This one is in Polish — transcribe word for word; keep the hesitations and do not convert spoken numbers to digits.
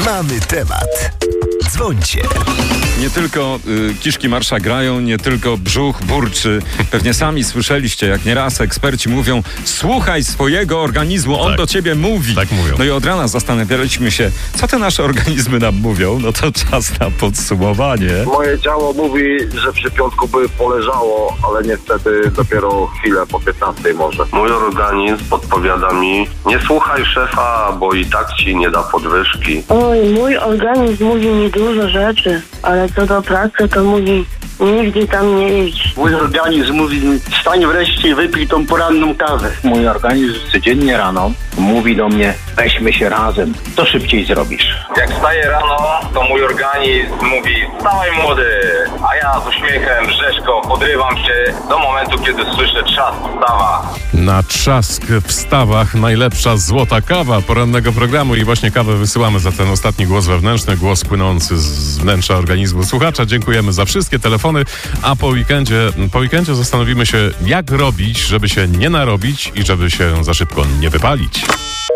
Mamy temat. Dzwońcie. Nie tylko y, kiszki marsza grają, nie tylko brzuch burczy. Pewnie sami słyszeliście, jak nieraz eksperci mówią: słuchaj swojego organizmu, on tak. do ciebie mówi. Tak mówią. No i od rana zastanawialiśmy się, co te nasze organizmy nam mówią. No to czas na podsumowanie. Moje ciało mówi, że przy piątku by poleżało, ale niestety dopiero chwilę po piętnastej może. Mój organizm podpowiada mi: nie słuchaj szefa, bo i tak ci nie da podwyżki. Oj, mój organizm mówi mi dużo rzeczy, ale co do pracy, to mówi: nigdy tam nie idź. Mój organizm mówi: wstań wreszcie i wypij tą poranną kawę. Mój organizm codziennie rano mówi do mnie: weźmy się razem, to szybciej zrobisz. Jak wstaję rano, to mój organizm mówi: wstawaj młody, a ja z uśmiechem rzeźko podrywam się do momentu, kiedy słyszę trzask w stawach. Na trzask w stawach najlepsza złota kawa porannego programu i właśnie kawę wysyłamy za ten ostatni głos wewnętrzny, głos płynący z wnętrza organizmu słuchacza. Dziękujemy za wszystkie telefony, a po weekendzie, po weekendzie zastanowimy się, jak robić, żeby się nie narobić i żeby się za szybko nie wypalić.